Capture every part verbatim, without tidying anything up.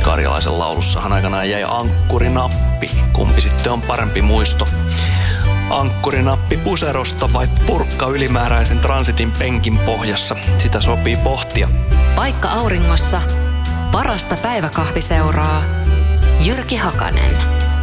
Karjalaisen laulussahan aikanaan jäi ankkurinappi. Kumpi sitten on parempi muisto? Ankkurinappi puserosta vai purkka ylimääräisen transitin penkin pohjassa? Sitä sopii pohtia. Paikka auringossa. Parasta päiväkahviseuraa. Jyrki Hakanen.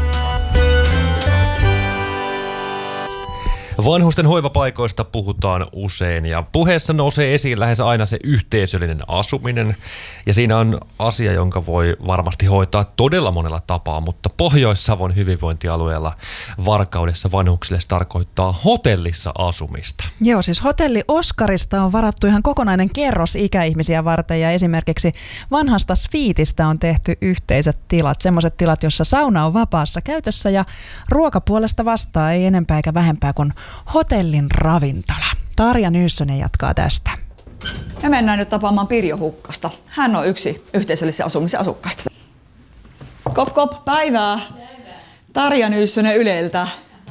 Vanhusten hoivapaikoista puhutaan usein ja puheessa nousee esiin lähes aina se yhteisöllinen asuminen. Ja siinä on asia, jonka voi varmasti hoitaa todella monella tapaa, mutta Pohjois-Savon hyvinvointialueella Varkaudessa vanhuksille se tarkoittaa hotellissa asumista. Joo, siis hotelli Oskarista on varattu ihan kokonainen kerros ikäihmisiä varten ja esimerkiksi vanhasta sviitistä on tehty yhteiset tilat. Semmoiset tilat, jossa sauna on vapaassa käytössä ja ruokapuolesta vastaa ei enempää eikä vähempää kuin hotellin ravintola. Tarja Nyyssönen jatkaa tästä. Me mennään nyt tapaamaan Pirjo Hukkasta. Hän on yksi yhteisöllisen asumisen asukkaista. Kop kop, päivää. Päivää. Tarja Nyyssönen Yleltä.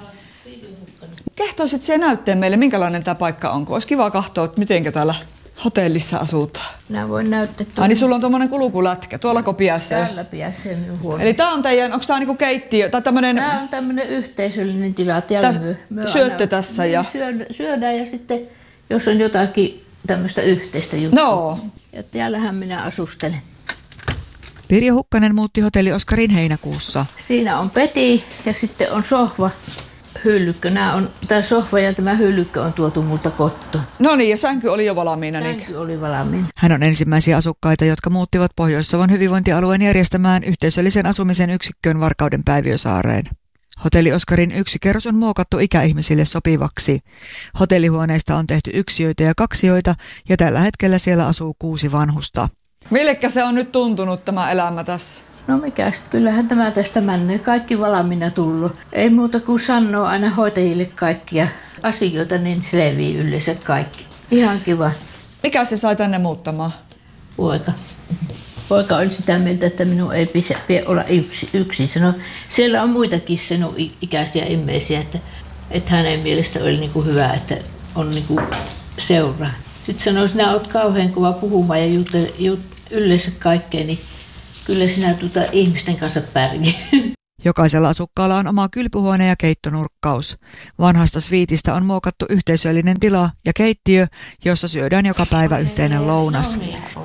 Kehtoisit siellä näytteen meille, minkälainen tämä paikka on? Olisi kiva katsoa, että miten täällä hotellissa asutaan. Minä voin näyttää. Ai niin, sulla on tuommoinen kulkulätkä. Tuollako piäsee? Täällä piäsee minun huoneessa. Eli tämä on teidän, onko tämä niinku keittiö? Tai tämmönen... Tämä on tämmöinen yhteisöllinen tila. Täällä Täs, myö, myö syötte tässä ja... Syödään, syödään ja sitten, jos on jotakin tämmöistä yhteistä juttua. No. Ja täällähän minä asustelen. Pirjo Hukkanen muutti hotelli Oskarin heinäkuussa. Siinä on peti ja sitten on sohva. Hyllykkö. Nämä on, tämä sohva ja tämä hyllykkö on tuotu multa kotoa. No niin, ja sänky oli jo valmiina. Sänky niin. oli valmiina. Hän on ensimmäisiä asukkaita, jotka muuttivat Pohjois-Savon hyvinvointialueen järjestämään yhteisöllisen asumisen yksikköön Varkauden Päiviösaareen. Hotelli Oskarin yksi kerros on muokattu ikäihmisille sopivaksi. Hotellihuoneista on tehty yksiöitä ja kaksioita ja tällä hetkellä siellä asuu kuusi vanhusta. Millekä se on nyt tuntunut tämä elämä tässä? No mikä sitten, kyllähän tämä tästä menee. Kaikki valmiina tullut. Ei muuta kuin sanoo aina hoitajille kaikkia asioita, niin selviää yleensä kaikki. Ihan kiva. Mikä se sai tänne muuttamaan? Poika. Poika oli sitä mieltä, että minun ei pidä olla yksi, yksin. Sano, siellä on muitakin sinun ikäisiä ihmisiä, että, että hänen mielestä oli niin kuin hyvä, että on niin kuin seuraa. Sitten sanoi, sinä olet kauhean kova puhumaan ja juttele, jut, yleensä kaikkea, niin kyllä sinä tuota ihmisten kanssa pärjää. Jokaisella asukkaalla on oma kylpyhuone ja keittonurkkaus. Vanhasta sviitistä on muokattu yhteisöllinen tila ja keittiö, jossa syödään joka päivä yhteinen lounas.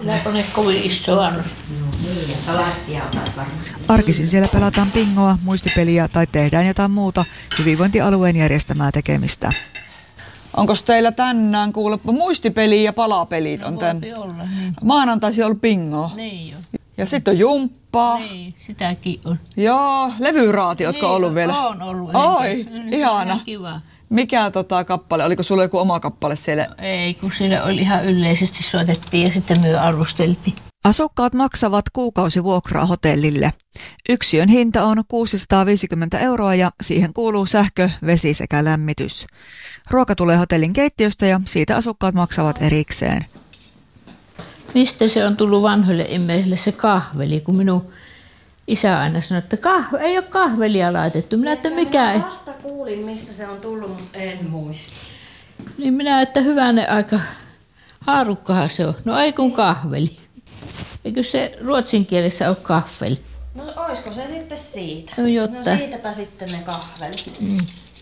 Arkisin siellä pelataan pingoa, muistipeliä tai tehdään jotain muuta hyvinvointialueen järjestämää tekemistä. Onko teillä tänään kuule muistipeli ja palapelit on tän? Olla, niin. Maanantaisin on ollut bingoa. Niin jo. Ja sitten on jumppaa. Niin, sitäkin on. Joo, levyraati, ootko niin, ollut vielä? On ollut. Oi, mm, ihana. Kiva. Mikä tota kappale? Oliko sulla joku oma kappale siellä? No, ei, kun siellä oli ihan yleisesti soitettiin ja sitten myö arvosteltiin. Asukkaat maksavat kuukausivuokraa hotellille. Yksiön hinta on kuusisataaviisikymmentä euroa ja siihen kuuluu sähkö, vesi sekä lämmitys. Ruoka tulee hotellin keittiöstä ja siitä asukkaat maksavat erikseen. Mistä se on tullut vanhoille ihmisille se kahveli, kun minun isä aina sanoi, että kahve, ei ole kahvelia laitettu. Minä, että mikä ei. Vasta kuulin, mistä se on tullut, mutta en muista. Niin minä, että hyvänen aika, haarukkahan se on. No ei kun kahveli. Eikö se ruotsin kielessä ole kahveli? No olisiko se sitten siitä? No jotta. No siitäpä sitten ne kahvelit. Mm.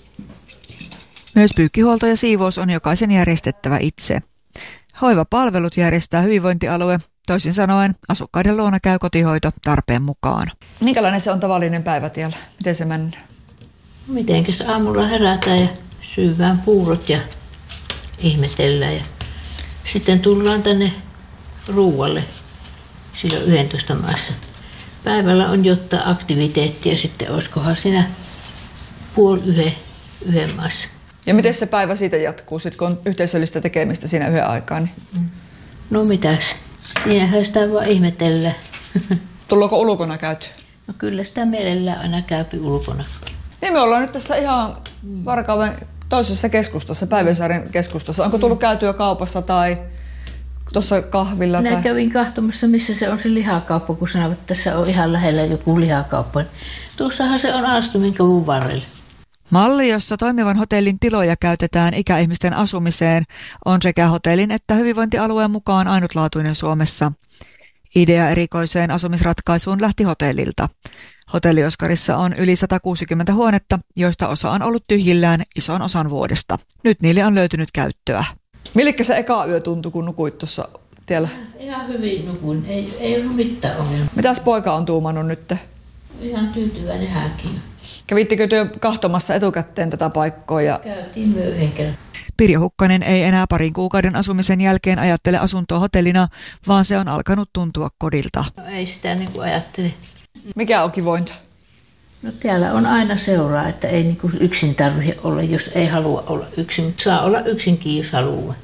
Myös pyykkihuolto ja siivous on jokaisen järjestettävä itse. Hoivapalvelut järjestää hyvinvointialue, toisin sanoen asukkaiden luona käy kotihoito tarpeen mukaan. Minkälainen se on tavallinen päivä tiellä? Miten se mennään? Mitenkäs aamulla herätään ja syövään puurot ja ihmetellään. Ja sitten tullaan tänne ruualle silloin yhdentoista maassa. Päivällä on jotain aktiviteettia, sitten olisikohan siinä puoli yhden, yhden maassa. Ja miten se päivä siitä jatkuu, sit kun on yhteisöllistä tekemistä siinä yhden aikaa? Niin? No mitäs, siinähän sitä vaan ihmetellään. Tullaanko ulkona käyty? No kyllä sitä mielellään aina käypi ulkona. Niin me ollaan nyt tässä ihan Varkauden toisessa keskustassa, Päiviösaaren keskustassa. Onko tullut käytyä kaupassa tai tuossa kahvilla? Minä tai... kävin katsomassa, missä se on se lihakauppa, kun sanovat, että tässä on ihan lähellä joku lihakauppa. Tuossahan se on Alstumin kavun varrella. Malli, jossa toimivan hotellin tiloja käytetään ikäihmisten asumiseen, on sekä hotellin että hyvinvointialueen mukaan ainutlaatuinen Suomessa. Idea erikoiseen asumisratkaisuun lähti hotellilta. Hotelli Oskarissa on yli sata kuusikymmentä huonetta, joista osa on ollut tyhjillään ison osan vuodesta. Nyt niille on löytynyt käyttöä. Millikkä se eka yö tuntui, kun nukuit tuossa tiellä? Ihan hyvin nukuin, ei, ei ollut mitään ongelmaa. Mitäs poika on tuumannut nyt? Ihan tyytyväinen hänkin. Kävittekö työ kahtomassa etukäteen tätä paikkoa? Ja... Käytiin myö yhden kerran. Pirjo Hukkanen ei enää parin kuukauden asumisen jälkeen ajattele asuntoa hotellina, vaan se on alkanut tuntua kodilta. No, ei sitä niin kuin ajattele. Mikä on kivointa? No täällä on aina seuraa, että ei niin kuin yksin tarvitse olla, jos ei halua olla yksin, mutta saa olla yksinkin, jos haluaa.